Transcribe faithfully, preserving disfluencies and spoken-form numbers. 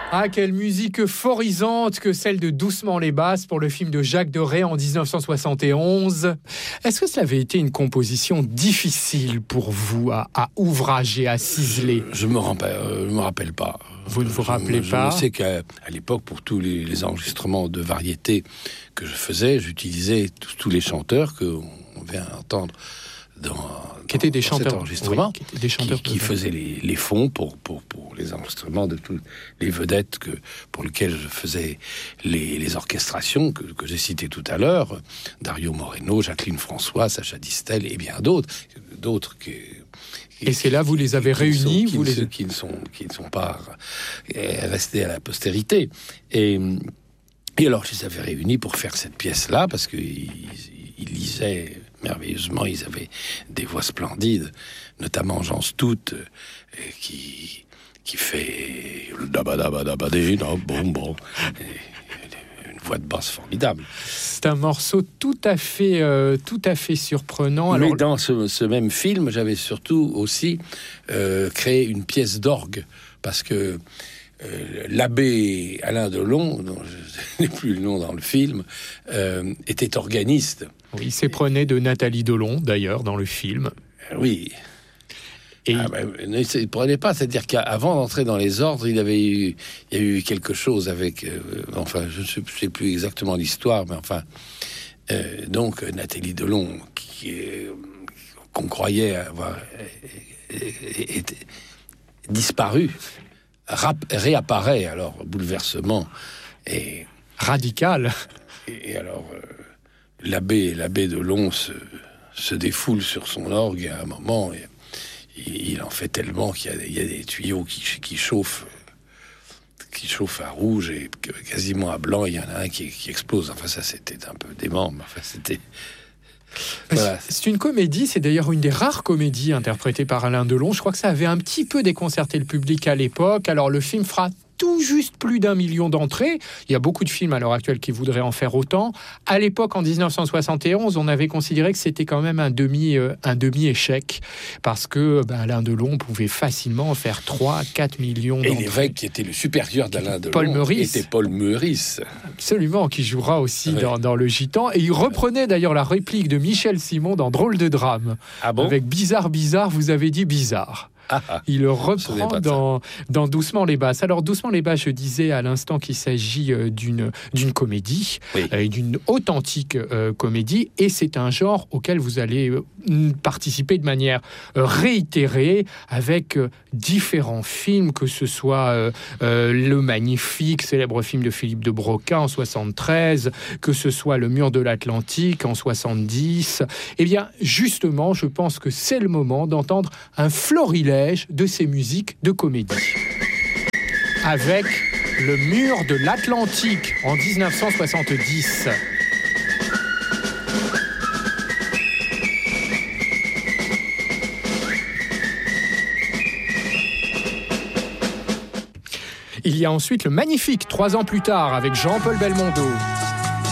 Ah, quelle musique euphorisante que celle de Doucement les basses pour le film de Jacques Deray en dix-neuf cent soixante et onze. Est-ce que cela avait été une composition difficile pour vous à, à ouvrager, à ciseler ? Je ne me, euh, me rappelle pas. Vous ne vous je, rappelez je, pas ? Je sais qu'à à l'époque, pour tous les, les enregistrements de variété que je faisais, j'utilisais tous, tous les chanteurs qu'on vient entendre dans, qui étaient des dans chanteurs, cet enregistrement, oui, qui, étaient des chanteurs qui, qui faisaient les, les fonds pour, pour, pour les enregistrements de toutes les vedettes que, pour lesquelles je faisais les, les orchestrations que, que j'ai citées tout à l'heure, Dario Moreno, Jacqueline François, Sacha Distel et bien d'autres, d'autres que... Et c'est là vous les avez qui réunis, sont, qui, vous ne, les... qui ne sont qui ne sont pas restés à la postérité. Et, et alors je les avais réunis pour faire cette pièce-là parce qu'ils ils lisaient merveilleusement, ils avaient des voix splendides, notamment Jean Stout qui qui fait le dabadabadabadé, bon bon. Voix de basse formidable. C'est un morceau tout à fait, euh, tout à fait surprenant. Mais Alors... dans ce, ce même film, j'avais surtout aussi euh, créé une pièce d'orgue parce que euh, l'abbé Alain Delon, dont je n'ai plus le nom dans le film, euh, était organiste. Oui, il s'éprenait de Nathalie Delon, d'ailleurs, dans le film. Oui. Et ah ben, ne se prenait pas, c'est-à-dire qu'avant d'entrer dans les ordres, il avait eu, il y a eu quelque chose avec, euh, enfin, je ne sais, sais plus exactement l'histoire, mais enfin, euh, donc Nathalie Delon, qui est, qu'on croyait avoir été disparu, rap, réapparaît. Alors bouleversement et radical. Et, et alors euh, l'abbé, l'abbé Delon se, se défoule sur son orgue à un moment. Et, il en fait tellement qu'il y a, il y a des tuyaux qui, qui chauffent, qui chauffent à rouge et quasiment à blanc. Il y en a un qui, qui explose. Enfin, ça, c'était un peu dément. Mais enfin, c'était. Voilà. C'est une comédie. C'est d'ailleurs une des rares comédies interprétées par Alain Delon. Je crois que ça avait un petit peu déconcerté le public à l'époque. Alors, le film fera tout juste plus d'un million d'entrées. Il y a beaucoup de films à l'heure actuelle qui voudraient en faire autant. À l'époque, en dix-neuf cent soixante et onze, on avait considéré que c'était quand même un demi, euh, un demi-échec parce que ben, Alain Delon pouvait facilement en faire trois à quatre millions d'entrées. Et l'évêque qui était le supérieur d'Alain Delon Paul Meurice. était Paul Meurice. Absolument, qui jouera aussi ouais. dans, dans Le Gitan. Et il reprenait d'ailleurs la réplique de Michel Simon dans Drôle de drame. Ah bon ? Avec Bizarre, bizarre, vous avez dit bizarre. Ah, ah, il le reprend dans, dans Doucement les basses. Alors, Doucement les basses, je disais à l'instant qu'il s'agit euh, d'une, d'une comédie, oui. euh, d'une authentique euh, comédie, et c'est un genre auquel vous allez euh, participer de manière euh, réitérée avec euh, différents films, que ce soit euh, euh, Le Magnifique, célèbre film de Philippe de Broca en soixante-treize, que ce soit Le Mur de l'Atlantique en soixante-dix. Eh bien, justement, je pense que c'est le moment d'entendre un florilège de ces musiques de comédie. Avec Le Mur de l'Atlantique en dix-neuf cent soixante-dix. Il y a ensuite Le Magnifique, trois ans plus tard, avec Jean-Paul Belmondo.